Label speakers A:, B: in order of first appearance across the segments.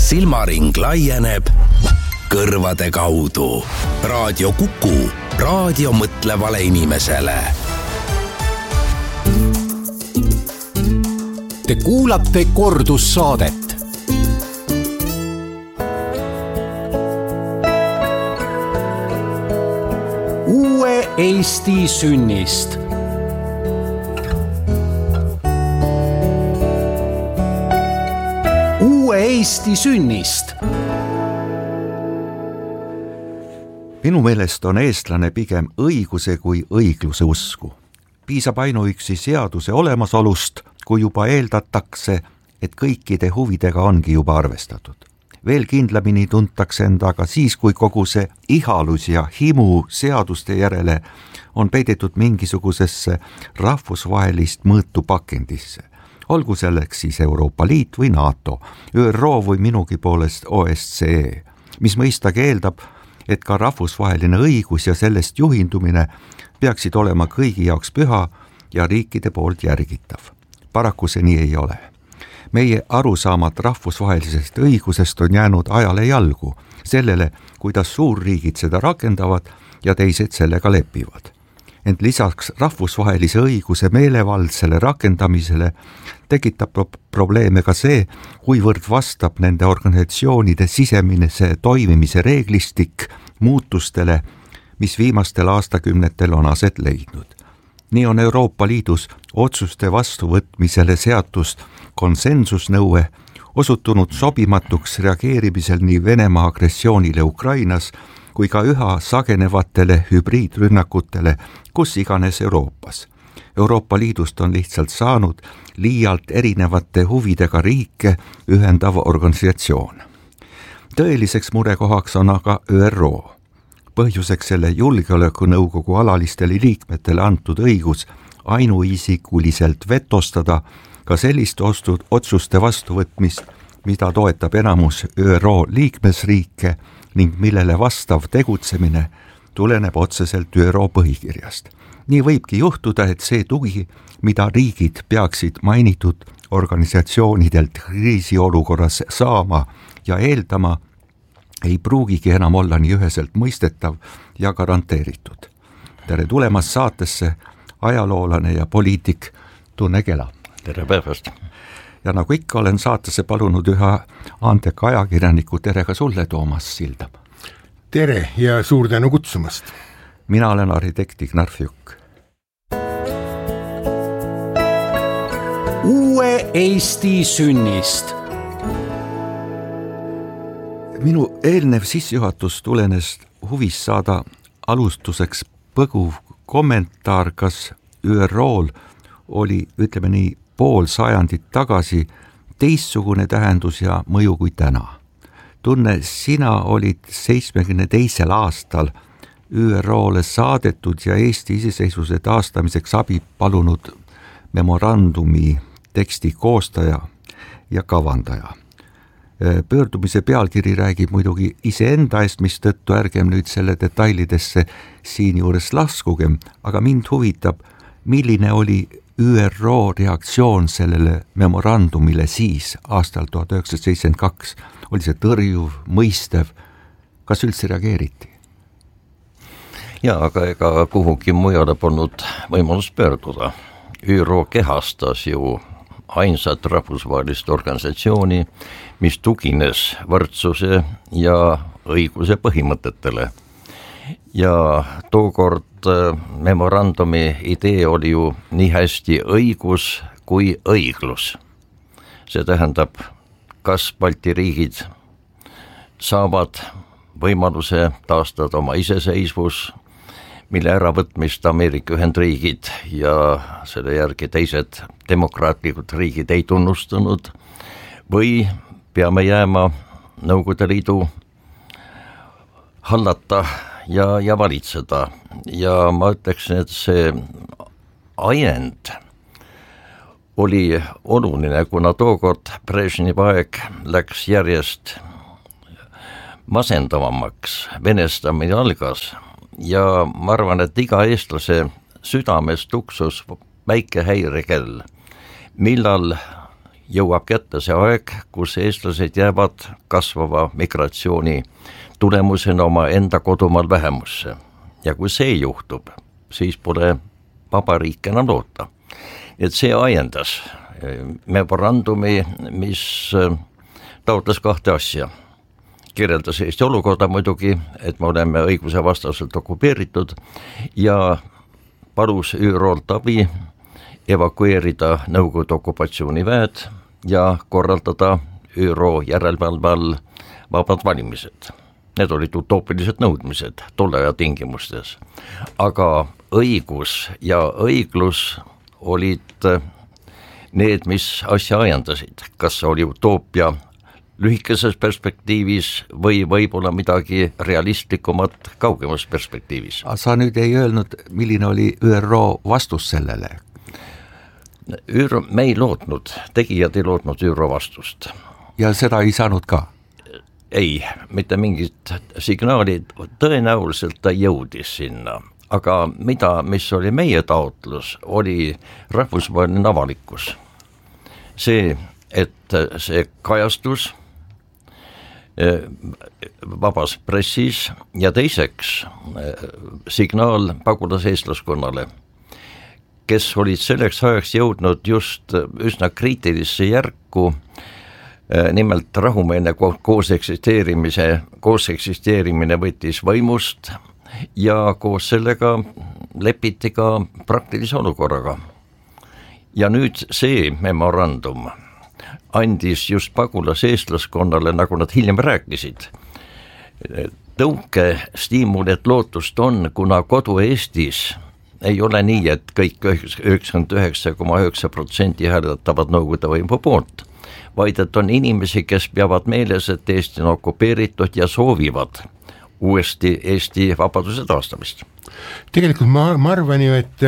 A: silmaring laieneb kõrvade kaudu. Raadio Kuku, raadio mõtlevale inimesele.
B: Te kuulate kordussaadet. Uue Eesti sünnist. Uue Eesti sünnist.
C: Minu meelest on eestlane pigem õiguse kui õigluse usku. Piisab ainuüksi seaduse olemasolust, kui juba eeldatakse, et kõikide huvidega ongi juba arvestatud. Veel kindlamini tuntakse endaga siis, kui kogu see ihalus ja himu seaduste järele on peidetud mingisugusesse rahvusvahelist mõõtu pakendisse. Olgu selleks siis Euroopa Liit või NATO, ÜRO või minugi poolest OSCE, mis mõistagi eeldab, et ka rahvusvaheline õigus ja sellest juhindumine peaksid olema kõigi jaoks püha ja riikide poolt järgitav. Paraku see nii ei ole. Meie arusaamad rahvusvahelisest õigusest on jäänud ajale jalgu, sellele, kuidas suurriigid seda rakendavad ja teised sellega lepivad. Ent lisaks rahvusvahelise õiguse meelevaldsele rakendamisele tekitab probleeme ka see, kuivõrd vastab nende organisatsioonide sisemise toimimise reeglistik muutustele, mis viimastel aastakümnetel on aset leidnud. Nii on Euroopa Liidus otsuste vastuvõtmisele seatust konsensusnõue osutunud sobimatuks reageerimisel nii Venemaa agressioonile Ukrainas kui ka üha sagenevatele hübriidrünnakutele kus iganes Euroopas. Euroopa Liidust on lihtsalt saanud liialt erinevate huvidega riike ühendav organisatsioon. Tõeliseks murekohaks on aga ÜRO. Põhjuseks selle julgeolekunõukogu alalistele liikmetele antud õigus ainuisikuliselt vetostada ka sellist otsuste vastuvõtmist, mida toetab enamus ÜRO liikmesriike ning millele vastav tegutsemine tuleneb otseselt ÜRO põhikirjast. Nii võibki juhtuda, et see tugi, mida riigid peaksid mainitud organisatsioonidelt kriisiolukorras saama ja eeldama, ei pruugigi enam olla nii üheselt mõistetav ja garanteeritud. Tere tulemast saatesse ajaloolane ja poliitik Tunne Kela.
D: Tere päevast.
C: Ja nagu ikka olen saatesse palunud ühe andeka ajakirjaniku, tere ka sulle, Toomas Silda.
E: Tere ja suur tänu kutsumast.
C: Mina olen arhitekt Ignar Fjuk.
B: Uue Eesti sünnist.
C: Minu eelnev sissejuhatus tulenes huvis saada alustuseks põguv kommentaar, kas ÜRO-l oli, ütleme nii, pool sajandit tagasi teistsugune tähendus ja mõju kui täna. Tunne, sina olid 72. aastal ÜRO-le saadetud ja Eesti iseseisvuse taastamiseks abi palunud memorandumi teksti koostaja ja kavandaja. Pöördumise pealkiri räägib muidugi iseenda eest, mistõttu ärgem nüüd selle detailidesse siin juures laskugem, aga mind huvitab, milline oli ÜRO reaktsioon sellele memorandumile siis aastal 1972. Oli see tõrjuv, mõistev, kas üldse reageeriti?
D: Ja, aga ega kuhugi mujale polnud võimalus pöörduda. ÜRO kehastas ju ainsat rahvusvahelist organisatsiooni, mis tugines võrdsuse ja õiguse põhimõtetele. Ja tookord memorandumi idee oli ju nii hästi õigus kui õiglus. See tähendab, kas Balti riigid saavad võimaluse taastada oma iseseisvus, mille äravõtmist Ameerika Ühendriigid ja selle järgi teised demokraatlikud riigid ei tunnustanud, või peame jääma Nõukogude Liidu hallata ja valitseda. Ja ma ütleksin, et see ajend oli oluline, kuna tookord Brežnevi aeg läks järjest masendavamaks, venestamine algas ja ma arvan, et iga eestlase südames tuksus väike häirekell, millal jõuab kätte see aeg, kus eestlased jäävad kasvava migratsiooni tulemusena oma enda kodumaal vähemusse. Ja kui see juhtub, siis pole vaba riik enam loota. Et see ajendas memorandumi, mis taotles 2 asja. Kirjeldas Eesti olukorda muidugi, et me oleme õiguse vastaselt okupeeritud ja palus ÜRO-lt abi evakueerida Nõukogude okupatsiooniväed ja korraldada ÜRO järelevalve all vabad valimised. Need olid utoopilised nõudmised tolle aja tingimustes. Aga õigus ja õiglus olid need, mis asja ajendasid. Kas oli utoopia lühikeses perspektiivis või võib-olla midagi realistlikumat kaugemas perspektiivis?
C: Sa nüüd ei öelnud, milline oli ÜRO vastus sellele?
D: Me ei lootnud, tegijad ei lootnud ÜRO vastust.
C: Ja seda ei saanud ka?
D: Ei, mitte mingit signaali, tõenäoliselt ta jõudis sinna. Aga mis oli meie taotlus, oli rahvusvaheline avalikkus. See, et see kajastus vabas pressis ja teiseks signaal pagulaseestlaskonnale, kes olid selleks ajaks jõudnud just üsna kriitilisse järku, nimelt rahumeelne koos eksisteerimine võttis võimust ja koos sellega lepiti ka praktilise olukorraga. Ja nüüd see memorandum andis just pagulaseestlaskonnale, nagu nad hiljem rääkisid, tõuke stiimulit lootust on, kuna kodu Eestis ei ole nii, et kõik 99,9% hääletavad Nõukogude võimu poolt, vaid et on inimesi, kes peavad meeles, et Eesti on okupeeritud ja soovivad uuesti Eesti vabaduse taastamist.
E: Tegelikult ma arvan ju, et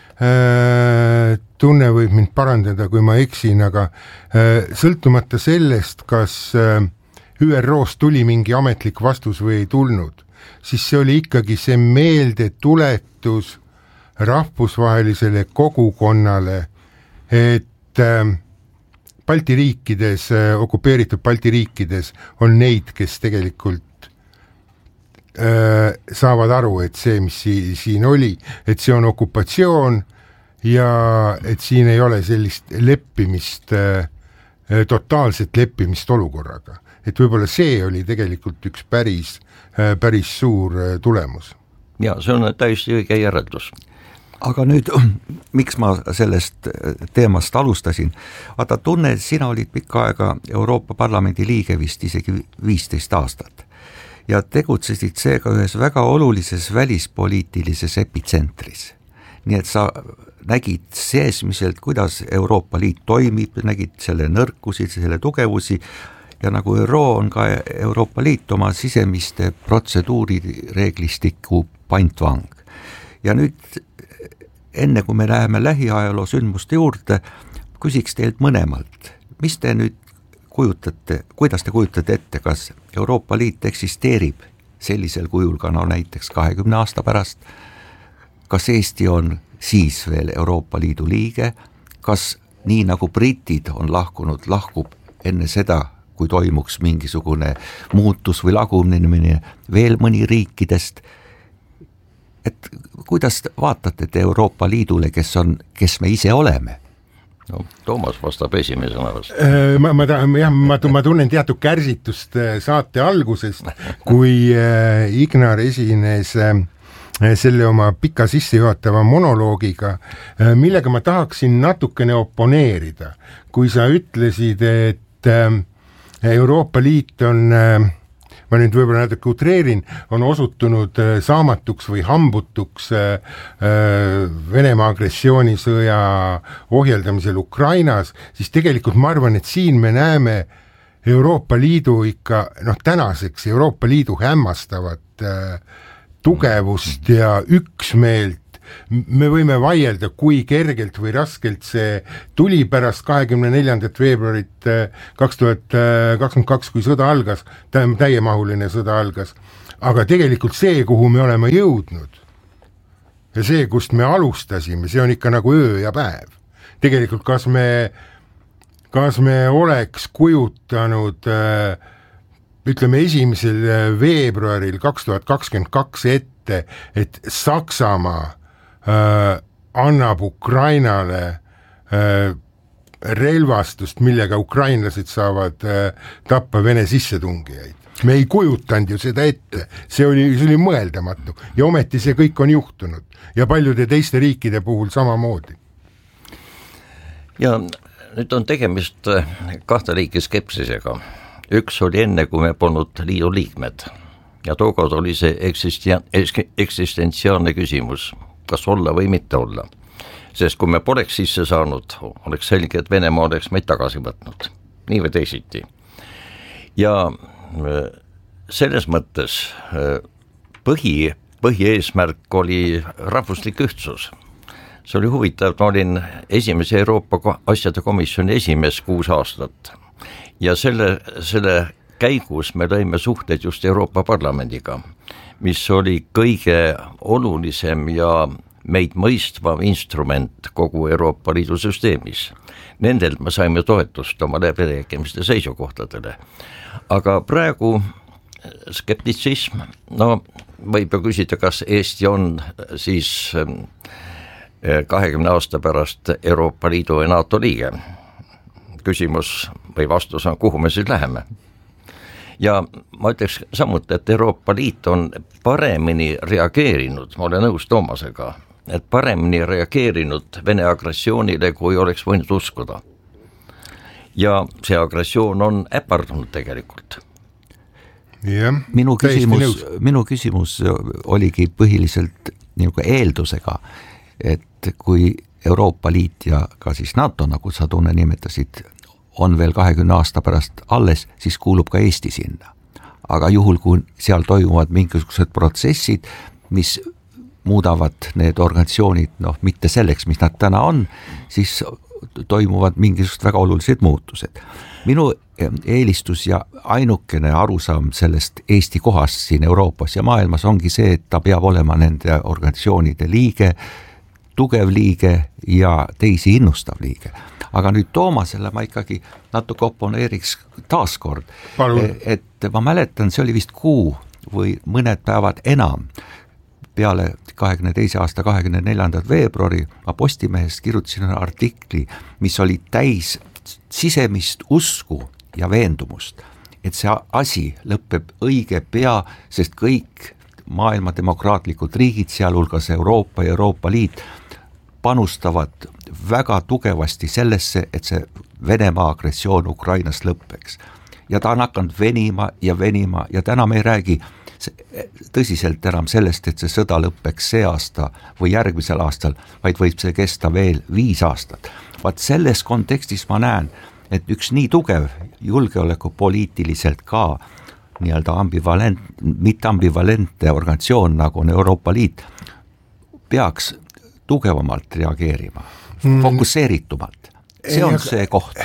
E: Tunne võib mind parandada, kui ma eksin, aga sõltumata sellest, kas ÜRO-st tuli mingi ametlik vastus või ei tulnud, siis see oli ikkagi see meeldetuletus rahvusvahelisele kogukonnale, et Balti riikides, okupeeritud Balti riikides on neid, kes tegelikult saavad aru, et see, mis siin oli, et see on okupatsioon ja et siin ei ole sellist leppimist, totaalset leppimist olukorraga. Et võib-olla see oli tegelikult üks päris suur tulemus.
D: Ja see on täiesti õige järeldus.
C: Aga nüüd, miks ma sellest teemast alustasin? Vaata, Tunne, sina olid pikka aega Euroopa Parlamendi liige vist isegi 15 aastat ja tegutsesid seega ühes väga olulises välispoliitilises epitsentris. Nii et sa nägid seesmiselt, kuidas Euroopa Liit toimib, nägid selle nõrkusi, selle tugevusi ja nagu ÜRO on ka Euroopa Liit oma sisemiste protseduurireeglistiku pantvang. Ja nüüd enne kui me läheme lähiajaloo sündmuste juurde, küsiks teilt mõlemalt, mis te nüüd kujutate, kuidas te kujutate ette, kas Euroopa Liit eksisteerib sellisel kujul ka näiteks 20 aasta pärast, kas Eesti on siis veel Euroopa Liidu liige, kas nii nagu britid on lahkub enne seda, kui toimuks mingisugune muutus või lagunemine veel mõni riikidest, et kuidas vaatate te Euroopa Liidule, kes me ise oleme?
D: No, Toomas vastab esimesena.
E: Ma tunnen teatud kärsitust saate algusest, kui Ignar esines selle oma pika sissejuhatava monoloogiga, millega ma tahaksin natukene oponeerida. Kui sa ütlesid, et Euroopa Liit on, ma nüüd võib-olla natuke utreerin, on osutunud saamatuks või hambutuks Venemaa agressioonisõja ohjeldamisel Ukrainas, siis tegelikult ma arvan, et siin me näeme Euroopa Liidu ikka, tänaseks Euroopa Liidu hämmastavat tugevust ja üksmeelt. Me võime vaielda, kui kergelt või raskelt see tuli pärast 24. veebruarit 2022, kui sõda algas, täiemahuline sõda algas, aga tegelikult see, kuhu me oleme jõudnud ja see, kust me alustasime, see on ikka nagu öö ja päev. Tegelikult kas me kas me oleks kujutanud ütleme 1. veebruaril 2022 ette, et Saksamaa annab Ukrainale relvastust, millega ukrainlased saavad tappa Vene sissetungijaid. Me ei kujutanud ju seda ette, see oli mõeldamatu ja ometi see kõik on juhtunud ja paljude teiste riikide puhul samamoodi.
D: Ja nüüd on tegemist kahte liiki skepsisega. Üks oli enne, kui me polnud liidu liikmed ja tookord oli see eksistentsiaalne küsimus, kas olla või mitte olla. Sest kui me poleks sisse saanud, oleks selge, et Venemaa oleks meid tagasi võtnud, nii või teisiti. Ja selles mõttes põhieesmärk oli rahvuslik ühtsus. See oli huvitav, ma olin esimese Euroopa asjade komisjoni esimees 6 aastat ja selle käigus me lõime suhted just Euroopa Parlamendiga, mis oli kõige olulisem ja meid mõistvam instrument kogu Euroopa Liidu süsteemis. Nendelt me saime toetust oma läbirääkimiste seisukohtadele. Aga praegu skeptitsism, võib ju küsida, kas Eesti on siis 20 aasta pärast Euroopa Liidu ja NATO liige. Küsimus või vastus on, kuhu me siis läheme. Ja ma ütleks samuti, et Euroopa Liit on paremini reageerinud, ma olen nõus Toomasega, et paremini reageerinud Vene agressioonile, kui oleks võinud uskuda. Ja see agressioon on äpardunud tegelikult.
C: Minu küsimus oligi põhiliselt nagu eeldusega, et kui Euroopa Liit ja ka siis NATO, nagu sa tunne nimetasid, on veel 20 aasta pärast alles, siis kuulub ka Eesti sinna. Aga juhul, kui seal toimuvad mingisugused protsessid, mis muudavad need organisatsioonid, mitte selleks, mis nad täna on, siis toimuvad mingisugused väga olulised muutused. Minu eelistus ja ainukene arusaam sellest Eesti kohast siin Euroopas ja maailmas ongi see, et ta peab olema nende organisatsioonide liige, tugev liige ja teisi innustav liige. Aga nüüd Toomasele ma ikkagi natuke oponeeriks taaskord, et ma mäletan, see oli vist kuu või mõned päevad enam peale 22. aasta 24. veebruari ma Postimehest kirjutasin artikli, mis oli täis sisemist usku ja veendumust, et see asi lõpeb õige pea, sest kõik maailma demokraatlikud riigid, sealhulgas Euroopa ja Euroopa Liit, panustavad väga tugevasti sellesse, et see Venemaa agressioon Ukrainas lõppeks. Ja ta on hakanud venima ja täna me ei räägi tõsiselt enam sellest, et see sõda lõppeks see aasta või järgmisel aastal, vaid võib see kesta veel 5 aastat. Vaat selles kontekstis ma näen, et üks nii tugev julgeolekupoliitiliselt ka nii-öelda mitte ambivalentne organisatsioon, nagu on Euroopa Liit, peaks tugevamalt reageerima, fokusseeritumalt. See on see koht.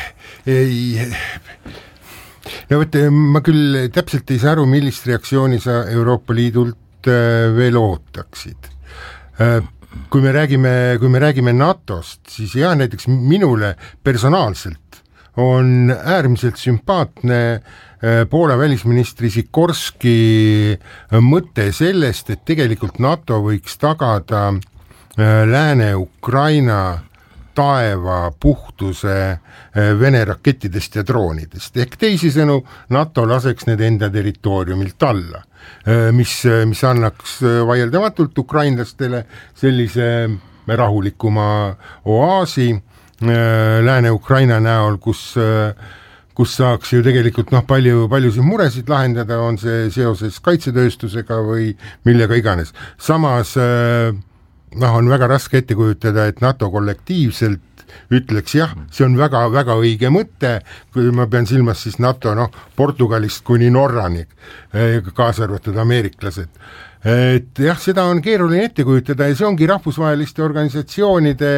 E: No võtte, ma küll täpselt ei saa aru, millist reaktsiooni sa Euroopa Liidult veel ootaksid. Kui me räägime NATOst, siis näiteks minule personaalselt on äärmiselt sümpaatne Poola välisministri Sikorski mõte sellest, et tegelikult NATO võiks tagada Lääne-Ukraina taeva puhtuse Vene rakettidest ja droonidest. Ehk teisisõnu, NATO laseks need enda territooriumilt alla, mis annaks vaieldamatult ukrainlastele sellise rahulikuma oaasi Lääne-Ukraina näol, kus saaks ju tegelikult paljusid muresid lahendada, on see seoses kaitsetööstusega või millega iganes. Samas on väga raske ette kujutada, et NATO kollektiivselt ütleks jah, see on väga, väga õige mõte, kui ma pean silmas siis NATO, Portugalist kuni Norrani, kaasa arvatud ameeriklased. Et jah, seda on keeruline ette kujutada ja see ongi rahvusvaheliste organisatsioonide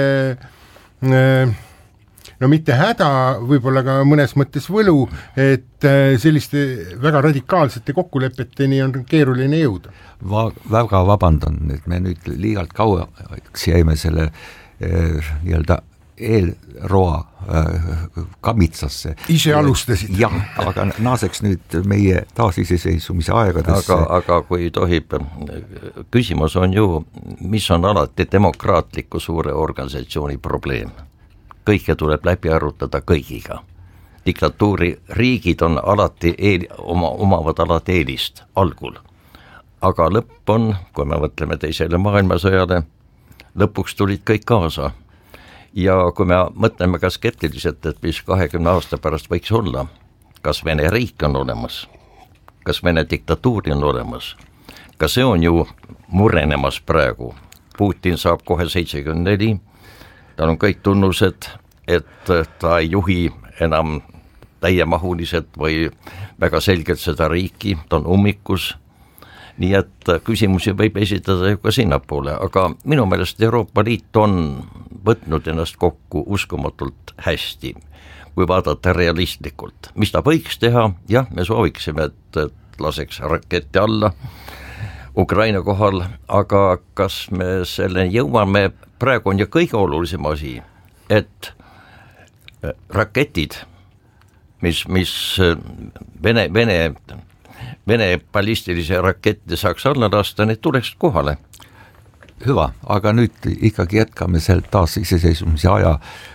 E: mitte häda, võib-olla ka mõnes mõttes võlu, et selliste väga radikaalsete kokkulepeteni on keeruline jõuda.
C: Väga vabandan, et me nüüd liigalt kauaks jäime selle nii-öelda eelroa kammitsasse.
E: Ise alustasid.
C: Jah, aga naaseks nüüd meie taasiseseisvumise aegadesse.
D: Aga kui tohib, küsimus on ju, mis on alati demokraatliku suure organisatsiooni probleem. Kõike tuleb läbi arutada kõigiga. Diktatuuri riigid on alati omavad alati eelist algul. Aga lõpp on, kui me mõtleme teisele maailmasõjale, lõpuks tulid kõik kaasa. Ja kui me mõtleme ka skeptiliselt, et mis 20 aasta pärast võiks olla, kas Vene riik on olemas, kas Vene diktatuuri on olemas, ka see on ju murenemas praegu. Putin saab kohe 74, tal on kõik tunnused, et ta ei juhi enam täiemahuliselt või väga selgelt seda riiki, ta on ummikus. Nii et küsimusi võib esitada ju ka sinnapoole, aga minu meelest Euroopa Liit on võtnud ennast kokku uskumatult hästi, kui vaadata realistlikult. Mis ta võiks teha? Jah, me sooviksime, et laseks rakette alla Ukraina kohal, aga kas me selle jõuame? Praegu on ju kõige olulisem asi, et raketid, mis Vene ballistilise rakette saaks alla lasta, need tuleks kohale.
C: Hüva, aga nüüd ikkagi jätkame sealt taas iseseisvumise aja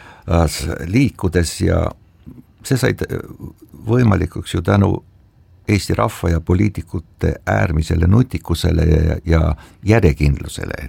C: liikudes ja see sai võimalikuks ju tänu Eesti rahva ja poliitikute äärmisele nutikusele ja järjekindlusele.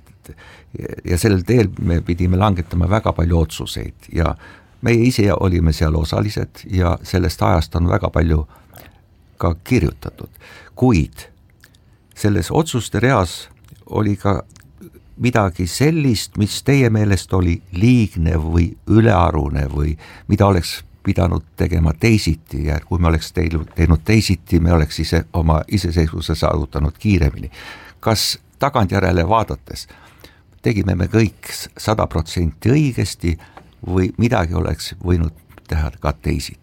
C: Ja sellel teel me pidime langetama väga palju otsuseid ja meie ise olime seal osalised ja sellest ajast on väga palju ka kirjutatud, kuid selles otsuste reas oli ka midagi sellist, mis teie meelest oli liigne või ülearune või mida oleks pidanud tegema teisiti ja kui me oleks teinud teisiti, me oleks ise oma iseseisvuse saavutanud kiiremini. Kas tagantjärele vaadates tegime me kõik 100% õigesti või midagi oleks võinud teha ka teisiti?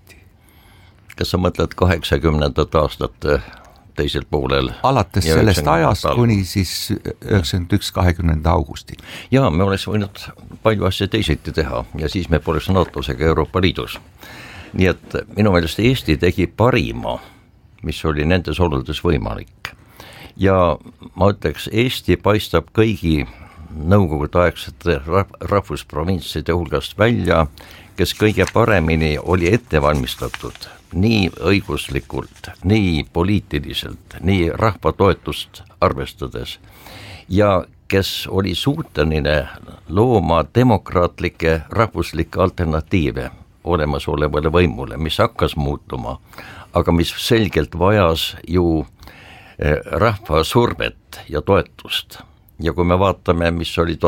D: Kas sa mõtled 80. aastate teisel poolel?
C: Alates sellest ajast kuni siis 91. 20. augusti.
D: Jaa, me oleks võinud palju asja teisiti teha ja siis me poleks NATO-s ega Euroopa Liidus. Nii et minu meelest Eesti tegi parima, mis oli nendes oludes võimalik. Ja ma ütleks, Eesti paistab kõigi nõukogude aegsete rahvusprovintside hulgast välja, kes kõige paremini oli ettevalmistatud nii õiguslikult, nii poliitiliselt, nii rahva toetust arvestades ja kes oli suuteline looma demokraatlikke rahvuslikke alternatiive olemasolevale võimule, mis hakkas muutuma, aga mis selgelt vajas ju rahva survet ja toetust. Ja kui me vaatame, mis oli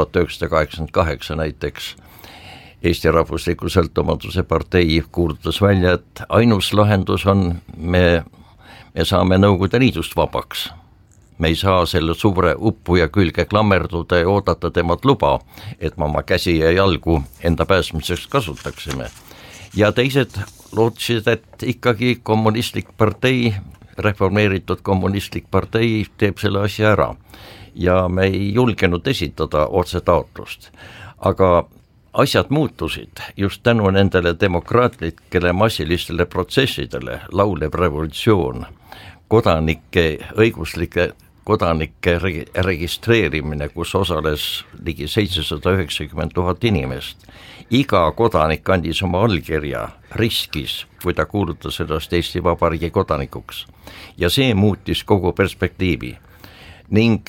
D: 1988 näiteks, Eesti Rahvusliku Sõltumatuse partei kuulutas välja, et ainus lahendus on, me saame Nõukogude Liidust vabaks. Me ei saa selle suure uppuja külge klammerduda ja oodata temalt luba, et me oma käsi ja jalgu enda pääsmiseks kasutaksime. Ja teised lootsid, et ikkagi kommunistlik partei, reformeeritud kommunistlik partei teeb selle asja ära. Ja me ei julgenud esitada otse taotlust. Aga asjad muutusid just tänu nendele demokraatlikele massilistele protsessidele, laulev revolutsioon, õiguslike kodanike registreerimine, kus osales ligi 790 000 inimest. Iga kodanik andis oma allkirja, riskis, kui ta kuulutas ennast Eesti Vabariigi kodanikuks. Ja see muutis kogu perspektiivi. Ning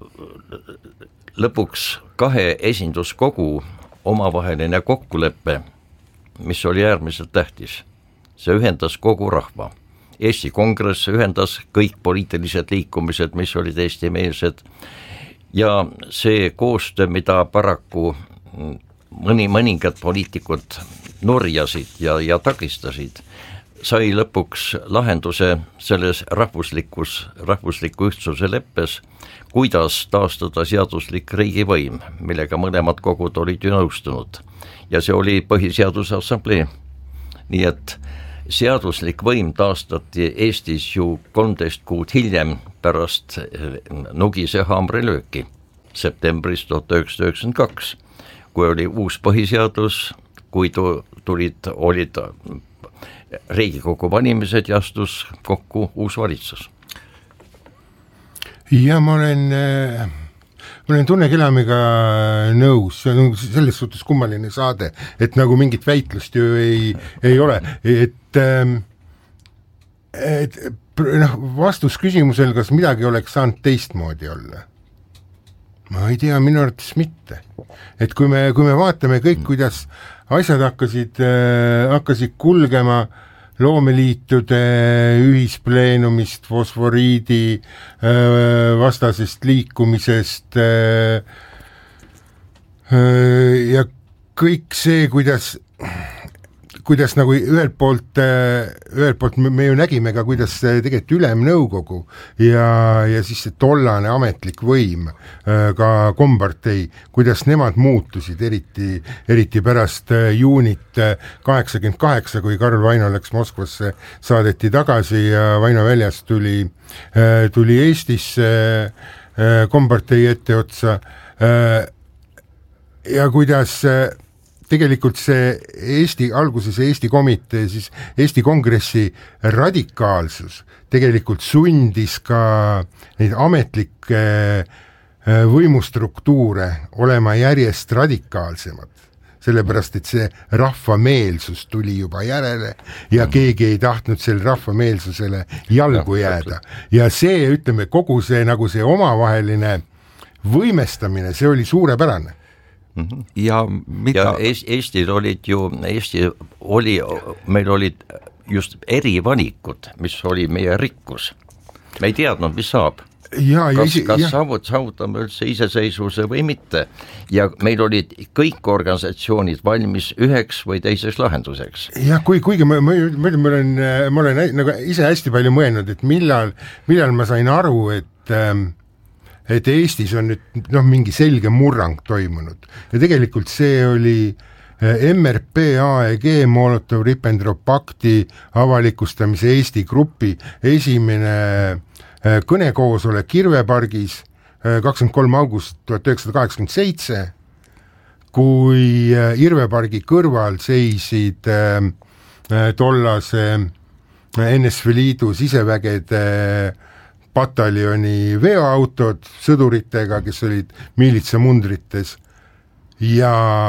D: lõpuks kahe esinduskogu omavaheline kokkulepe, mis oli äärmiselt tähtis. See ühendas kogu rahva. Eesti Kongress ühendas kõik poliitilised liikumised, mis olid Eesti-meelsed ja see koostöö, mida paraku mõningad poliitikud nurjasid ja takistasid, sai lõpuks lahenduse selles rahvusliku ühtsuse leppes, kuidas taastada seaduslik riigivõim, millega mõlemad kogud olid ju nõustunud. Ja see oli Põhiseaduse Assamblee. Nii et seaduslik võim taastati Eestis ju 13 kuud hiljem pärast Nugise haamrilööki septembris 1992, kui oli uus põhiseadus, kui olid Riigikogu valimised ja astus kokku uus valitsus.
E: Ja ma olen Tunne Kelamiga nõus, see on selles suhtes kummaline saade, et nagu mingit väitlust ju ei ole, et vastus küsimusel, kas midagi oleks saanud teistmoodi olla. Ma ei tea, minu arvates mitte. Et kui me vaatame kõik, kuidas asjad hakkasid kulgema loomeliitude ühispleenumist, fosforiidi vastasest liikumisest ja kõik see, kuidas nagu ühelt poolt me ju nägime ka, kuidas tegelikult Ülemnõukogu ja siis see tollane ametlik võim, ka kompartei, kuidas nemad muutusid, eriti pärast juunit 88, kui Karl Vaino läks Moskvasse, saadeti tagasi ja Vaino väljast tuli Eestisse kompartei etteotsa ja kuidas tegelikult see alguses Eesti komitee, siis Eesti Kongressi radikaalsus tegelikult sundis ka neid ametlikke võimustruktuure olema järjest radikaalsemad, sellepärast et see rahvameelsus tuli juba järele ja keegi ei tahtnud selle rahvameelsusele jalgu jääda. Ja see, ütleme, kogu see nagu see omavaheline võimestamine, see oli suurepärane.
D: Ja meil olid just erivalikud, mis oli meie rikkus. Me ei teadnud, mis saab. Kas saavutame üldse iseseisvuse või mitte. Ja meil olid kõik organisatsioonid valmis üheks või teiseks lahenduseks.
E: Ja kuigi ma olen nagu ise hästi palju mõelnud, et millal ma sain aru, et Eestis on nüüd mingi selge murrang toimunud ja tegelikult see oli MRP AEG Molotov-Ribbentrop pakti avalikustamise Eesti grupi esimene kõnekoosolek Kirvepargis 23. august 1987, kui Kirvepargi kõrval seisid tollase NSV Liidu sisevägede pataljoni veoautod sõduritega, kes olid miilitsamundrites ja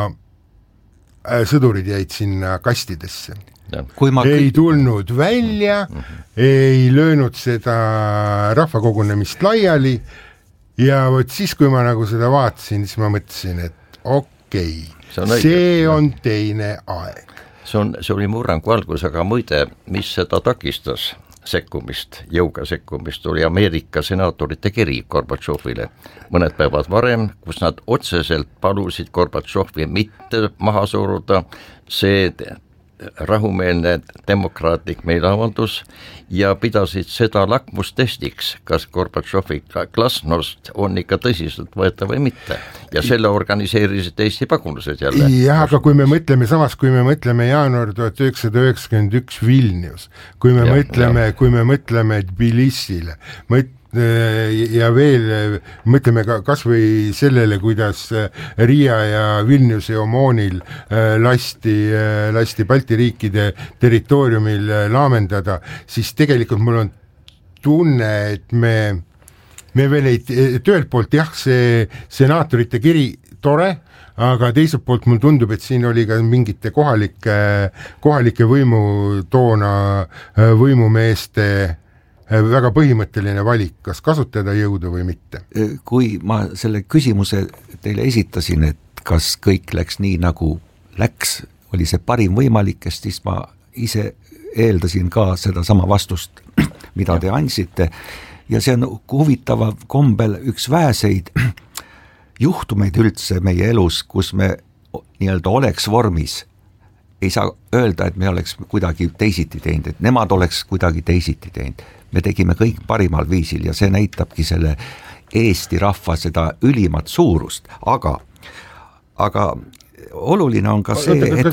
E: sõdurid jäid sinna kastidesse. Ei tulnud välja, ei löönud seda rahvakogunemist laiali ja võt siis, kui ma nagu seda vaatasin, siis ma mõtlesin, et okei, see on teine aeg.
D: See oli murrangu algus, aga muide, mis seda takistas jõuga sekkumist, oli Ameerika senaatorite kiri Gorbatšovile mõned päevad varem, kus nad otseselt palusid Gorbatšovi mitte maha suruda, see rahumeelne demokraatlik meeleavaldus ja pidasid seda lakmustestiks, kas Gorbatšovi glasnost on ikka tõsiselt võetav või mitte. Ja selle organiseerisid Eesti pagulased jälle.
E: Jah, aga kui me mõtleme jaanuar 1991 Vilnius, kui me mõtleme Tbilisile, ja veel mõtleme ka kas või sellele, kuidas Riia ja Vilniuse Omoonil lasti Balti riikide territooriumil laamendada, siis tegelikult mul on tunne, et me veel ühelt poolt jah, see senaatorite kiri tore, aga teiselt poolt mul tundub, et siin oli ka mingite kohalike võimumeeste väga põhimõtteline valik, kas kasutada jõudu või mitte.
C: Kui ma selle küsimuse teile esitasin, et kas kõik läks nii, nagu läks, oli see parim võimalik, siis ma ise eeldasin ka seda sama vastust, mida te andsite, ja see on huvitav kombel üks väeseid juhtumeid üldse meie elus, kus me nii-öelda oleks vormis, ei saa öelda, et me oleks kuidagi teisiti teinud, et nemad oleks kuidagi teisiti teinud. Me tegime kõik parimal viisil ja see näitabki selle Eesti rahva seda ülimat suurust, aga oluline on ka see, et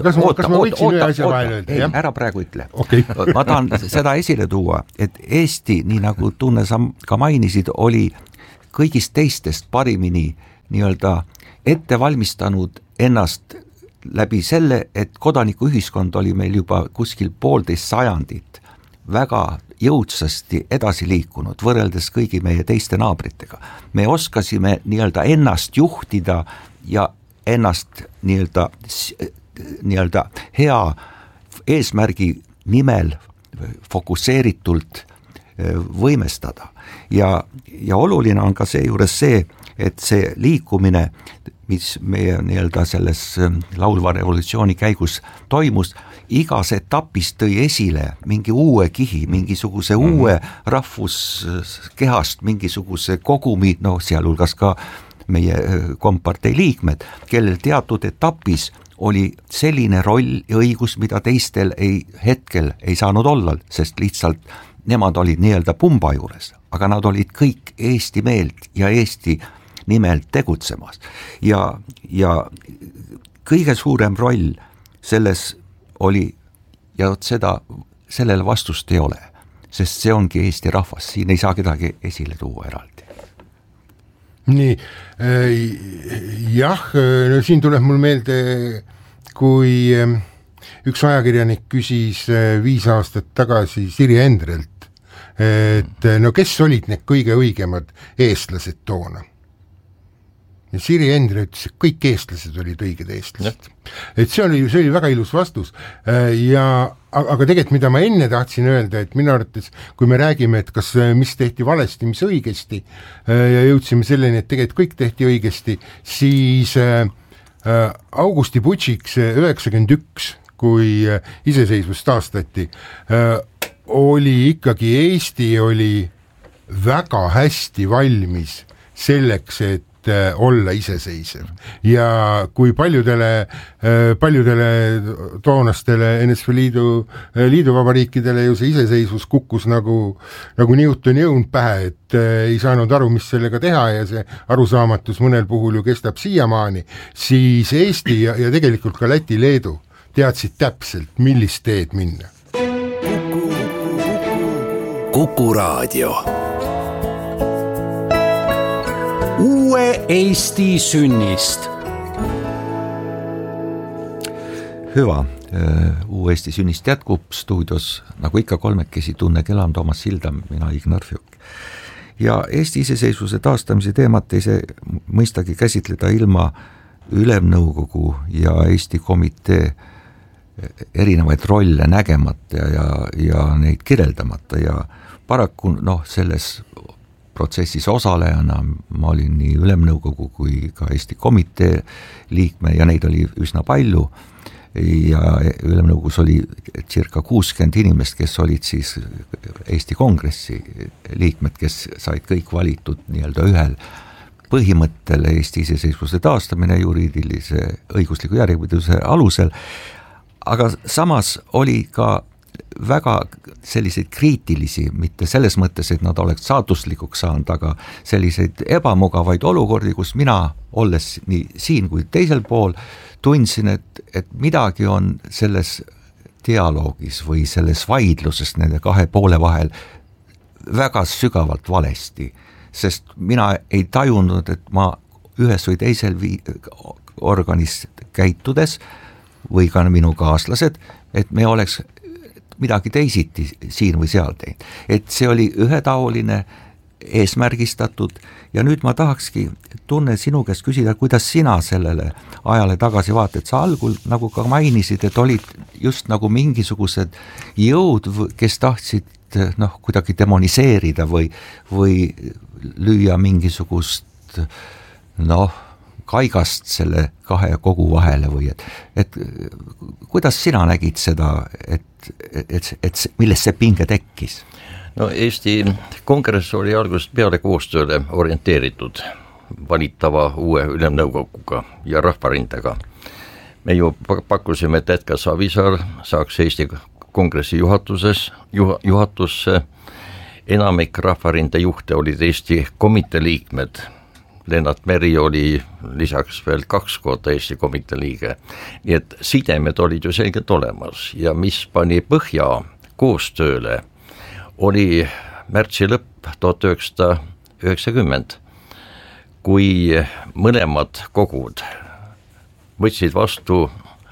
C: ära praegu ütle.
E: Okay.
C: Ma tahan seda esile tuua, et Eesti, nii nagu Tunne sa ka mainisid, oli kõigist teistest parimini nii-öelda ette valmistanud ennast läbi selle, et kodanikuühiskond oli meil juba kuskil 1,5 sajandit väga jõudsasti edasi liikunud võrreldes kõigi meie teiste naabritega. Me oskasime nii-öelda ennast juhtida ja ennast nii-öelda hea eesmärgi nimel fokusseeritult võimestada. Ja oluline on ka seejuures see, et see liikumine, mis meie nii-öelda selles laulva revolutsiooni käigus toimus, igas etapis tõi esile mingi uue kihi, mingisuguse uue rahvuskehast, mingisuguse kogumi, sealhulgas ka meie kompartei liikmed, kellel teatud etapis oli selline roll ja õigus, mida teistel hetkel ei saanud olla, sest lihtsalt nemad olid nii-öelda pumba juures, aga nad olid kõik Eesti meelt ja Eesti nimelt tegutsemas. Ja kõige suurem roll selles oli, ja sellele vastust ei ole, sest see ongi Eesti rahvas, siin ei saa kedagi esile tuua eraldi.
E: Nii, jah, no siin tuleb mul meelde, kui üks ajakirjanik küsis 5 aastat tagasi Siri Endrelt, et no kes olid need kõige õigemad eestlased toona? Ja Siri Endre ütles, et kõik eestlased olid õiged eestlased. Et see oli väga ilus vastus. Aga tegelikult, mida ma enne tahtsin öelda, et minu arvates, kui me räägime, et kas mis tehti valesti, mis õigesti, ja jõudsime selleni, et tegelikult kõik tehti õigesti, siis Augusti Butšiks 91, kui iseseisvus taastati, oli ikkagi Eesti oli väga hästi valmis selleks, et olla iseseisev. Ja kui paljudele toonastele NSV liiduvabariikidele ju see iseseisvus kukkus nagu Newtoni õun pähe, et ei saanud aru, mis sellega teha ja see arusaamatus mõnel puhul ju kestab siiamaani, siis Eesti ja tegelikult ka Läti, Leedu teadsid täpselt, millist teed minna.
A: Kuku Raadio.
B: Uue Eesti sünnist.
C: Hüva, Uue Eesti sünnist jätkub stuudios, nagu ikka kolmekesi Tunne Kelam, Toomas Sildam, mina Ignar Fjuk. Ja Eesti iseseisvuse taastamise teemat ei see mõistagi käsitleda ilma Ülemnõukogu ja Eesti komitee erinevaid rolle nägemata ja neid kirjeldamata ja paraku selles protsessis osalejana ma olin nii Ülemnõukogu kui ka Eesti komitee liikme ja neid oli üsna palju ja Ülemnõukogus oli circa 60 inimest, kes olid siis Eesti Kongressi liikmed, kes said kõik valitud nii-öelda ühel põhimõttel Eesti iseseisvuse taastamine juriidilise õigusliku järjepidevuse alusel, aga samas oli ka väga selliseid kriitilisi, mitte selles mõttes, et nad oleks saatuslikuks saanud, aga selliseid ebamugavaid olukordi, kus mina, olles nii siin kui teisel pool, tundsin, et midagi on selles dialoogis või selles vaidluses nende kahe poole vahel väga sügavalt valesti, sest mina ei tajunud, et ma ühes või teisel organis käitudes või ka minu kaaslased, et me oleks midagi teisiti siin või seal teinud. Et see oli ühetaoline, eesmärgistatud ja nüüd ma tahakski Tunne sinu käest küsida, kuidas sina sellele ajale tagasi vaatad. Sa algul nagu ka mainisid, et olid just nagu mingisugused jõud, kes tahtsid kuidagi demoniseerida või lüüa mingisugust kaigast selle kahe kogu vahele või et kuidas sina nägid seda, et millest see pinge tekkis?
D: No Eesti kongress oli algusest peale koostööle orienteeritud valitava uue Ülemnõukoguga ja Rahvarindega. Me ju pakkusime, et Edgar Savisaar saaks Eesti kongressi juhatusse. Enamik Rahvarinde juhte olid Eesti komitee liikmed. Lennart Meri oli lisaks veel 2 korda Eesti komitee liige. Nii et sidemed olid ju selgelt olemas ja mis pani põhja koostööle oli märtsi lõpp 1990, kui mõlemad kogud võtsid vastu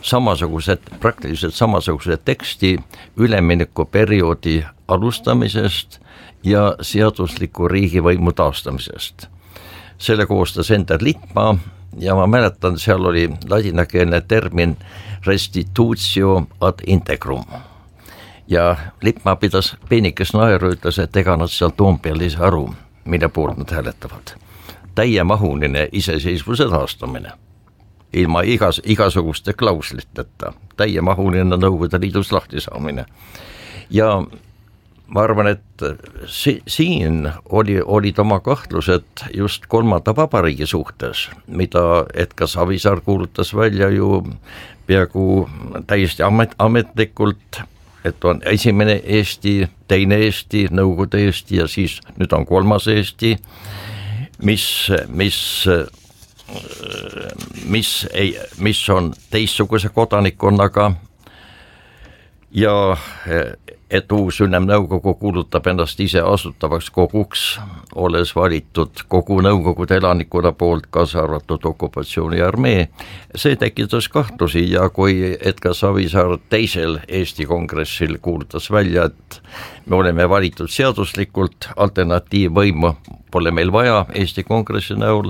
D: praktiliselt samasuguse teksti üleminekuperioodi alustamisest ja seadusliku riigivõimu taastamisest. Selle koostas Ender Lippmaa ja ma mäletan, seal oli ladinakeelne termin restitutio ad integrum. Ja Lippmaa pidas peenikest naeru, ütles, et ega nad seal Toompeal ei saa aru, mille poolt nad hääletavad. Täiemahuline iseseisvuse taastamine, ilma igasuguste klausliteta, täiemahuline Nõukogude Liidust lahti saamine. Ja ma arvan, et siin olid oma kahtlused just kolmanda vabariigi suhtes, mida Edgar Savisaar kuulutas välja ju peaaegu täiesti ametlikult, et on esimene Eesti, teine Eesti, Nõukogude Eesti ja siis nüüd on kolmas Eesti, mis on teistsuguse kodanikkonnaga ja et uus Ülemnõukogu kuulutab ennast ise asutavaks koguks, olles valitud kogu Nõukogude elanikuna poolt, kaasa arvatud okupatsiooniarmee. See tekitas kahtlusi ja kui Edgar Savisaar teisel Eesti kongressil kuulutas välja, et me oleme valitud seaduslikult, alternatiivvõimu pole meil vaja Eesti kongressi näol,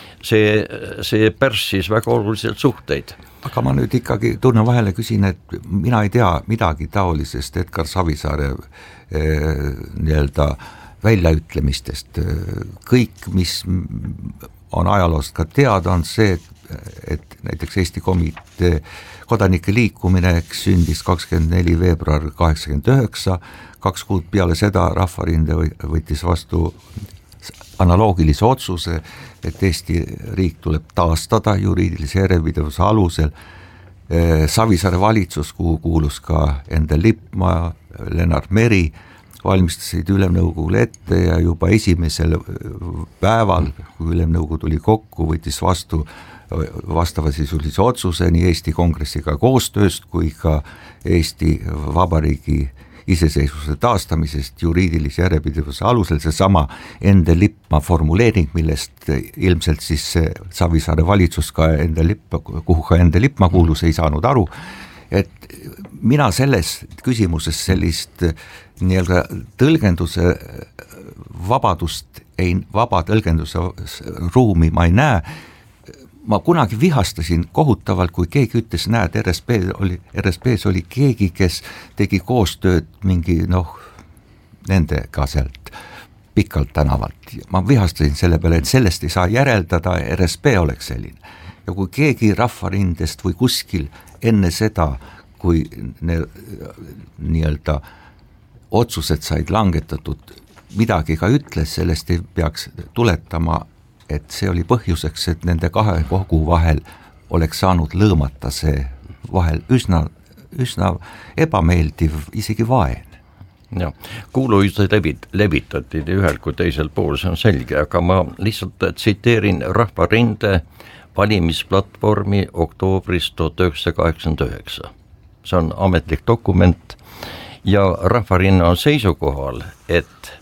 D: see pärssis väga oluliselt suhteid.
C: Aga ma nüüd ikkagi tunnen vahele, küsin, et mina ei tea midagi taolisest Edgar Savisaare nii-öelda väljaütlemistest. Kõik, mis on ajaloost ka teada, on see, et näiteks Eesti komitee kodanike liikumine sündis 24. veebruar 1989, 2 kuud peale seda Rahvarinde võttis vastu analoogilise otsuse, et Eesti riik tuleb taastada juriidilise järjepidevuse alusel. Savisaare valitsus, kuhu kuulus ka Ender Lippmaa, Lennart Meri, valmistasid Ülemnõukogule ette ja juba esimesel päeval, kui Ülemnõukogu tuli kokku, võttis vastu vastavasisulise otsuse nii Eesti kongressiga koostööst kui ka Eesti Vabariigi iseseisvuse taastamisest juriidilise järjepidevuse alusel, seesama Ender Lippmaa formuleering, millest ilmselt siis Savisaare valitsus ka kuhu ka Ender Lippmaa kuulus, ei saanud aru, et mina selles küsimuses sellist nii-öelda tõlgenduse vabadust, vaba tõlgenduse ruumi ma ei näe. Ma kunagi vihastasin kohutavalt, kui keegi ütles, näed, RSPs oli keegi, kes tegi koostööd mingi nendega sealt Pikalt tänavalt. Ma vihastasin selle peale, et sellest ei saa järeldada, RSP oleks selline. Ja kui keegi Rahvarindest või kuskil enne seda, kui nii-öelda otsused said langetatud, midagi ka ütles, sellest ei peaks tuletama, et see oli põhjuseks, et nende kahe kogu vahel oleks saanud lõõmata see vahel üsna ebameeldiv, isegi vaen.
D: Ja, kuulujutud levitati ühel kui teisel pool, see on selge, aga ma lihtsalt tsiteerin Rahvarinde valimisplatvormi oktoobrist 1989. See on ametlik dokument ja Rahvarinne on seisukohal, et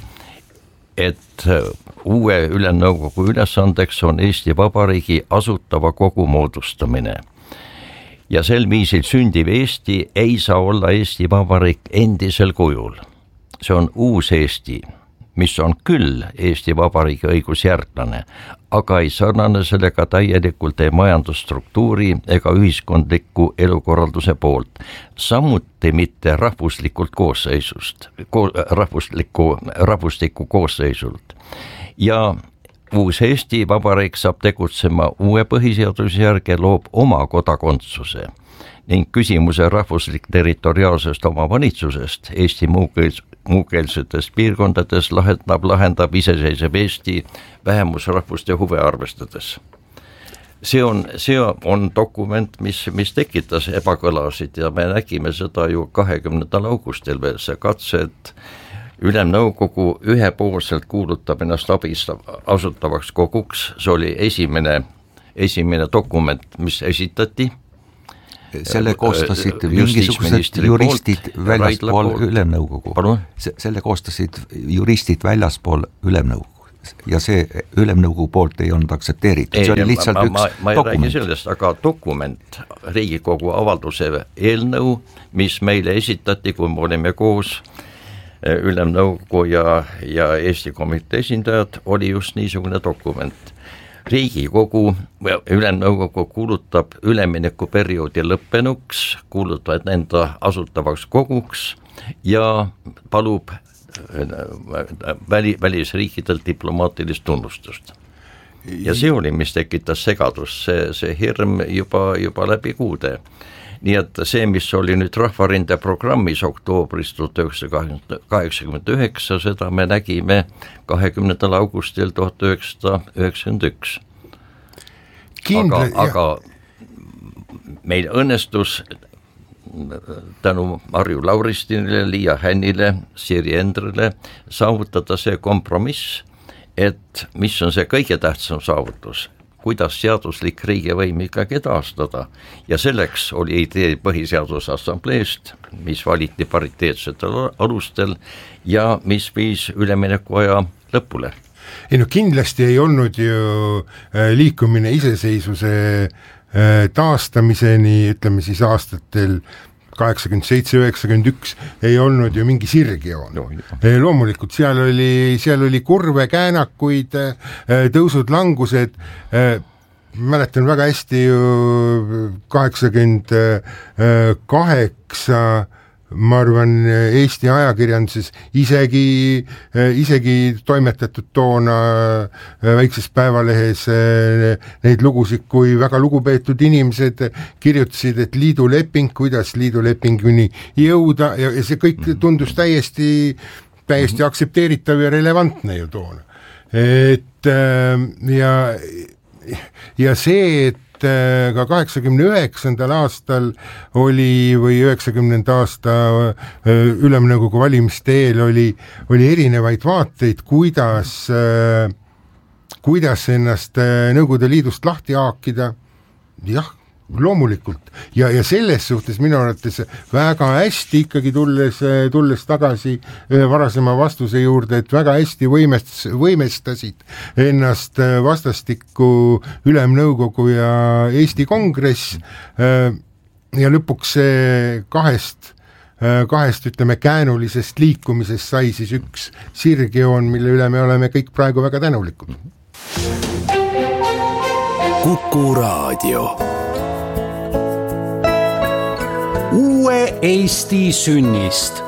D: uue Ülemnõukogu ülesandeks on Eesti Vabariigi asutava kogu moodustamine. Ja sel viisil sündiv Eesti ei saa olla Eesti Vabariik endisel kujul. See on uus Eesti, mis on küll Eesti Vabariigi õigusjärglane, aga ei sarnane sellega täielikult ei majandusstruktuuri ega ühiskondliku elukorralduse poolt, samuti mitte rahvuslikult koosseisust, rahvusliku koosseisult. Ja uus Eesti Vabariik saab tegutsema uue põhiseaduse järgi, loob oma kodakondsuse ning küsimuse rahvuslik territoriaalsest omavalitsusest Eesti muukeelsetes piirkondades lahendab iseseisev Eesti vähemusrahvuste huve arvestades. See on dokument, mis tekitas ebakõlasid ja me nägime seda ju 20. augustil veel see katse, et Ülemnõukogu ühepoolselt kuulutab ennast asutavaks koguks, see oli esimene dokument, mis esitati.
C: Selle koostasid mingisugused juristid väljaspool Ülemnõukogu. Selle koostasid juristid väljaspool Ülemnõukogu. ja see Ülemnõukogu poolt ei olnud aktsepteeritud, see oli lihtsalt üks
D: ma ei
C: dokument.
D: räägi sellest, aga dokument, Riigikogu avalduse eelnõu, mis meile esitati, kui me olime koos Ülemnõukogu ja Eesti komitee esindajad, oli just niisugune dokument. Riigikogu, Ülemnõukogu kuulutab üleminekuperioodi lõppenuks, kuulutavad enda asutavaks koguks ja palub välisriikidelt diplomaatilist tunnustust. Ja see oli, mis tekitas segadust, see hirm juba läbi kuude. Nii et see, mis oli nüüd Rahvarinde programmis oktoobris 1989, seda me nägime 20. augustil 1991. Aga meil õnnestus tänu Marju Lauristinile, Liia Hännile, Siri Endrile saavutada see kompromiss, et mis on see kõige tähtsam saavutus, kuidas seaduslik riigivõim ikkagi taastada ja selleks oli idee Põhiseaduse Assambleest, mis valiti pariteetsetel alustel ja mis viis üleminekuaja lõpule.
E: Ei no kindlasti ei olnud ju liikumine iseseisvuse taastamiseni, ütleme siis aastatel 87-91 ei olnud ju mingi sirgjoon. Loomulikult seal oli kurve, käänakuid, tõusud, langused, mäletan väga hästi ju 88, ma arvan, Eesti ajakirjanduses isegi toimetatud toona väikses päevalehes neid lugusid, kui väga lugupeetud inimesed kirjutasid, et liiduleping, kuidas liidulepinguni jõuda ja see kõik tundus täiesti aktsepteeritav ja relevantne ju toona. Et ja see, et ka 89. aastal oli või 90. aasta Ülemnõukogu valimiste eel oli erinevaid vaateid, kuidas ennast Nõukogude Liidust lahti haakida, jah, loomulikult. Ja selles suhtes minu arvates väga hästi ikkagi tulles tagasi varasema vastuse juurde, et väga hästi võimestasid ennast vastastikku Ülemnõukogu ja Eesti Kongress ja lõpuks see kahest ütleme käänulisest liikumisest sai siis üks sirgjoon, mille üle me oleme kõik praegu väga tänulikud.
A: Kuku Raadio.
B: Uue Eesti sünnist.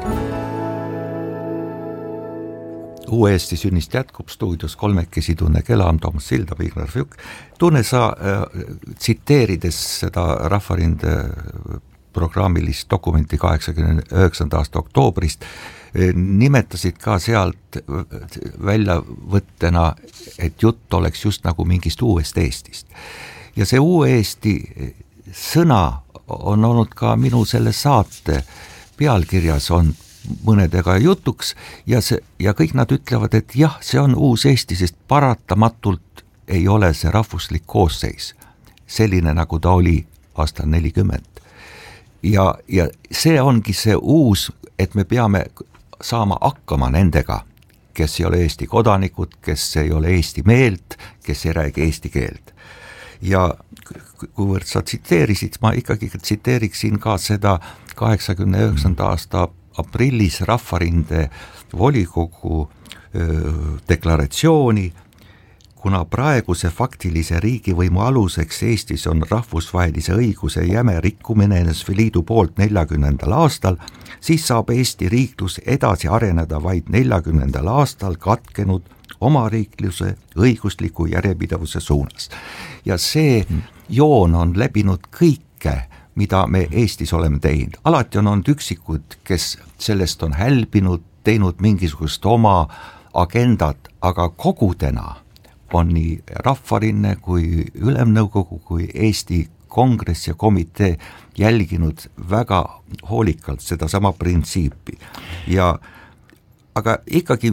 C: Uue Eesti sünnist jätkub stuudios kolmekesi Tunne Kelam, Toomas Sildab, Ignar Fjuk. Tunne, sa tsiteerides seda Rahvarinde programmilist dokumenti 89. aasta oktoobrist nimetasid ka sealt väljavõttena, et jutt oleks just nagu mingist uuest Eestist. Ja see uue Eesti sõna on olnud ka minu selle saate pealkirjas on mõnedega jutuks ja kõik nad ütlevad, et jah, see on uus Eesti, sest paratamatult ei ole see rahvuslik koosseis selline, nagu ta oli aastal 40. Ja see ongi see uus, et me peame saama hakkama nendega, kes ei ole Eesti kodanikud, kes ei ole Eesti meelt, kes ei räägi eesti keelt. Ja kuivõrd sa tsiteerisid, ma ikkagi tsiteeriksin ka seda 89. aasta aprillis Rahvarinde volikogu deklaratsiooni, kuna praeguse faktilise riigivõimu aluseks Eestis on rahvusvahelise õiguse jäme rikkumine NSV Liidu poolt 40. aastal, siis saab Eesti riiklus edasi areneda vaid 40. aastal katkenud omariikluse õigusliku järjepidevuse suunas. Ja see joon on läbinud kõike, mida me Eestis oleme teinud. Alati on olnud üksikud, kes sellest on hälbinud, teinud mingisugust oma agendat, aga kogudena on nii Rahvarinne kui Ülemnõukogu kui Eesti Kongress ja komitee jälginud väga hoolikalt seda sama printsiipi. Aga ikkagi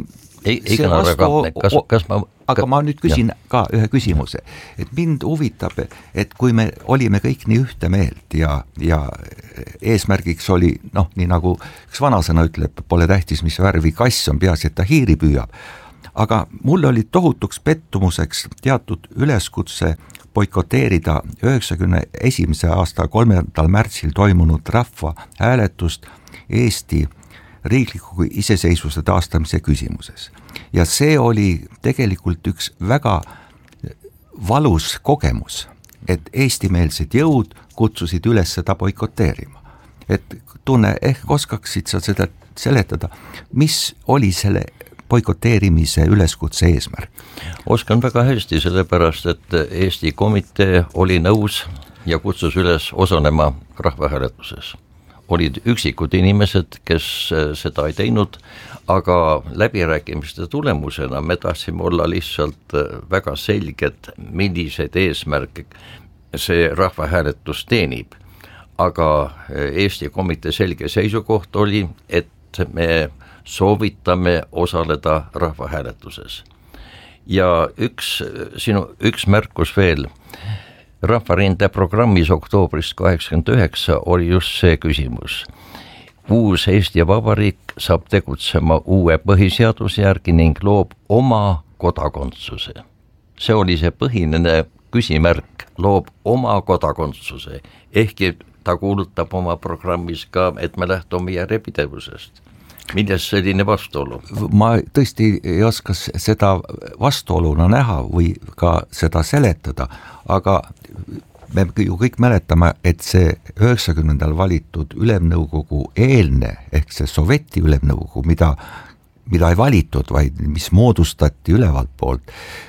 C: aga ma nüüd küsin ka ühe küsimuse, et mind huvitab, et kui me olime kõik nii ühte meelt ja eesmärgiks oli, nii nagu üks vanasõna ütleb, pole tähtis, mis värvi kass on, peaasi, et ta hiiri püüab, aga mul oli tohutuks pettumuseks teatud üleskutse boikoteerida 91. aasta 3. märtsil toimunud rahvahääletust Eesti riikliku iseseisvuse taastamise küsimuses. Ja see oli tegelikult üks väga valus kogemus, et eestimeelsed jõud kutsusid üles seda boikoteerima. Et tunne, ehk oskaksid sa seda seletada, mis oli selle boikoteerimise üleskutse eesmärk?
D: Oskan väga hästi, sellepärast, et Eesti komitee oli nõus ja kutsus üles osalema rahvahääletuses. Olid üksikud inimesed, kes seda ei teinud, aga läbirääkimiste tulemusena me tahtsime olla lihtsalt väga selged, milliseid eesmärke see rahvahääletus teenib. Aga Eesti komitee selge seisukoht oli, et me soovitame osaleda rahvahääletuses. Ja üks märkus veel. Rahvarinde programmis oktoobrist 89 oli just see küsimus. Uus Eesti Vabariik saab tegutsema uue põhiseaduse järgi ning loob oma kodakondsuse. See oli see põhiline küsimärk, loob oma kodakondsuse, ehkki ta kuulutab oma programmis ka, et me lähtume järjepidevusest. Milles selline vastuolu?
C: Ma tõesti ei oska seda vastuoluna näha või ka seda seletada, aga me ju kõik mäletame, et see 90. valitud ülemnõukogu eelne, ehk see Soveti ülemnõukogu, mida ei valitud, vaid mis moodustati ülevalt poolt,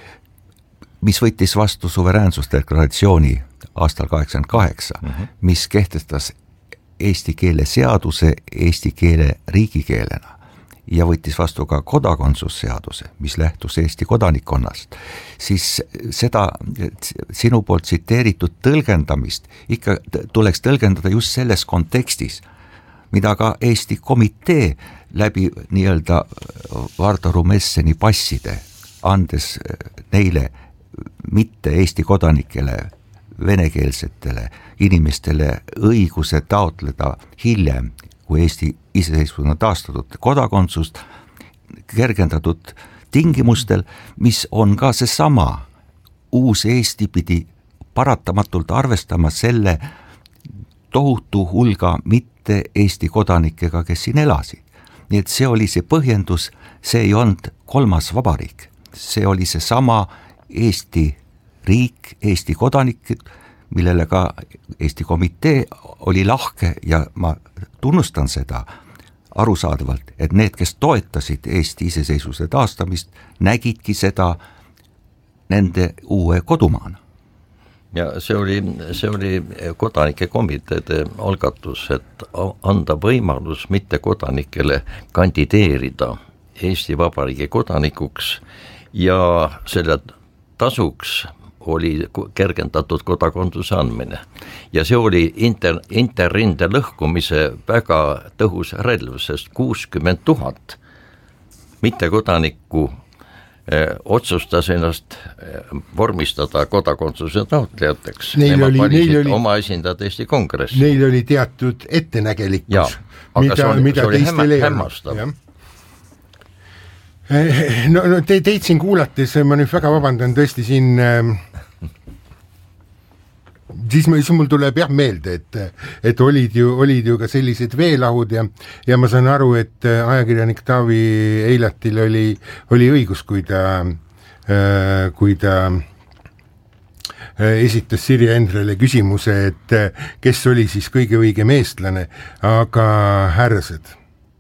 C: mis võttis vastu suveräänsusdeklaratsiooni aastal 88, mis kehtestas eesti keele seaduse eesti keele riigikeelena ja võttis vastu ka kodakondsusseaduse, mis lähtus Eesti kodanikkonnast, siis seda sinu poolt tsiteeritud tõlgendamist ikka tuleks tõlgendada just selles kontekstis, mida ka Eesti komitee läbi nii-öelda Vardo Rumesseni passide, andes neile mitte Eesti kodanikele, venekeelsetele inimestele õiguse taotleda hiljem, kui Eesti iseseisvusena taastatud kodakondsust kergendatud tingimustel, mis on ka seesama uus Eesti pidi paratamatult arvestama selle tohutu hulga mitte Eesti kodanikega, kes siin elasid. Nii et see oli see põhjendus, see ei olnud kolmas vabariik, see oli see sama Eesti riik, Eesti kodanikud, millele ka Eesti komitee oli lahke ja ma tunnustan seda arusaadavalt, et need, kes toetasid Eesti iseseisvuse taastamist, nägidki seda nende uue kodumaana.
D: Ja see oli kodanike komiteede algatus, et anda võimalus mitte kodanikele kandideerida Eesti Vabariigi kodanikuks ja selle tasuks oli kergendatud kodakondsuse andmine. Ja see oli interrinde lõhkumise väga tõhus relv, sest 60 000 mittekodanikku otsustas ennast vormistada kodakondsuse taotlejateks. Neil oli oma esindajad Eesti Kongress.
E: Neil oli teatud ettenägelikkus, mida teistel ei olnud. No teid siin kuulates, ma nüüd väga vabandan tõesti siin, siis mul tuleb meelde, et olid ju ka sellised veelahud ja ma saan aru, et ajakirjanik Taavi Eilatil oli õigus, kui ta esitas Sirje Endrele küsimuse, et kes oli siis kõige õigem eestlane, aga härrased,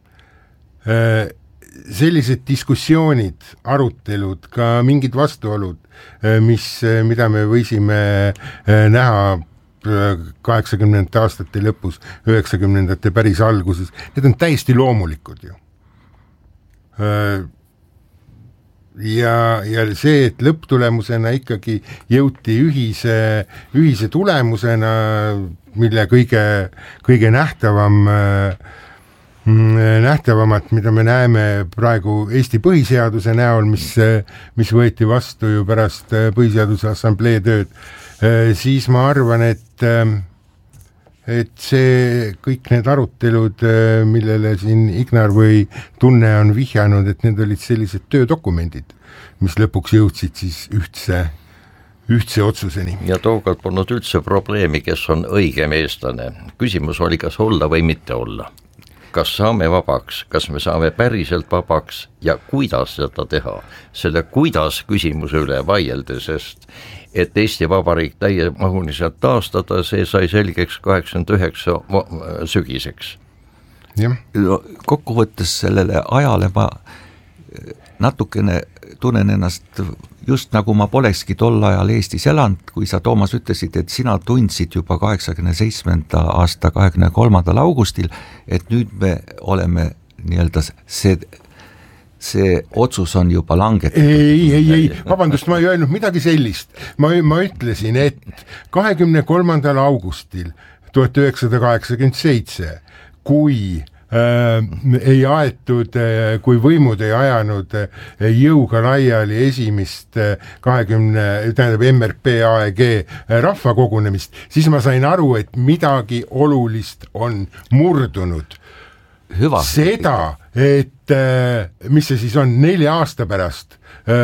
E: sellised diskussioonid, arutelud, ka mingid vastuolud, mida me võisime näha 80. aastate lõpus, 90. päris alguses, need on täiesti loomulikud ju. Ja see, et lõpptulemusena ikkagi jõuti ühise tulemusena, mille kõige nähtavamat, mida me näeme praegu Eesti põhiseaduse näol, mis võeti vastu ju pärast põhiseaduse assamblee tööd, siis ma arvan, et et see kõik need arutelud, millele siin Ignar või Tunne on vihjanud, et need olid sellised töödokumendid, mis lõpuks jõudsid siis ühtse otsuseni.
D: Ja tookord polnud üldse probleemi, kes on õigem eestlane. Küsimus oli, kas olla või mitte olla. Kas saame vabaks, kas me saame päriselt vabaks ja kuidas seda teha. Selle kuidas küsimuse üle vaielda, sest et Eesti Vabariik täiemahuliselt taastada, see sai selgeks 89 sügiseks.
E: Ja.
C: Kokkuvõttes sellele ajale ma natukene tunnen ennast just nagu ma polekski tol ajal Eestis elanud, kui sa, Toomas, ütlesid, et sina tundsid juba 87. aasta 23. augustil, et nüüd me oleme nii-öelda see otsus on juba langetatud.
E: Ei, vabandust, ma ei öelnud midagi sellist. Ma ütlesin, et 23. augustil 1987, kui ei aetud, kui võimud ei ajanud jõuga laiali esimest MRP AEG rahvakogunemist, siis ma sain aru, et midagi olulist on murdunud.
C: Hüva.
E: Seda, et mis see siis on 4 aasta pärast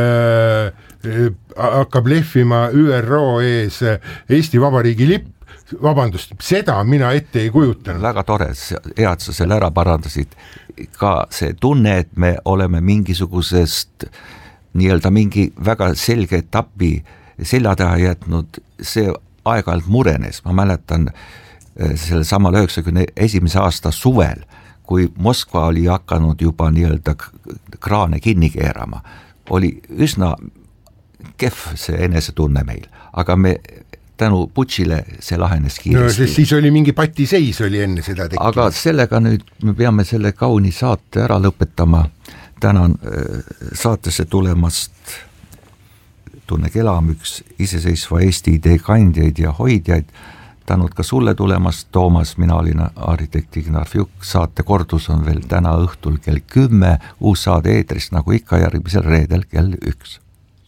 E: hakkab lehvima ÜRO ees Eesti Vabariigi lipp, vabandust, seda mina ette ei kujutanud.
C: Väga tore, head sa selle ära parandasid. Ka see tunne, et me oleme mingisugusest nii-öelda mingi väga selge etapi selja taha jätnud, see aeg-ajalt murenes. Ma mäletan selle samal 91. aasta suvel, kui Moskva oli hakanud juba nii-öelda kraane kinni keerama, oli üsna kehv see enesetunne meil, aga me tänu Butšile see lahenes kiiresti.
E: No, siis oli mingi patiseis oli enne seda tekkinud.
C: Aga sellega nüüd me peame selle kauni saate ära lõpetama. Tänan saatesse tulemast Tunne Kelam, üks iseseisva Eesti idee kandjaid ja hoidjaid. Tänud ka sulle tulemast, Toomas, mina olin arhitekt Ignar Fjuk. Saate kordus on veel täna õhtul kell 10, uus saade eetris nagu ikka järgmisel reedel kell 1.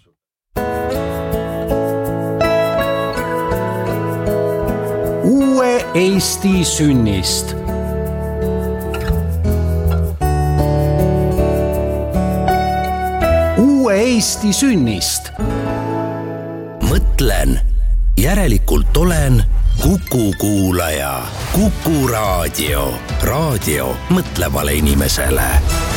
B: Uue Eesti sünnist. Uue Eesti sünnist.
A: Mõtlen, järelikult olen Kuku kuulaja. Kuku raadio. Raadio mõtlevale inimesele.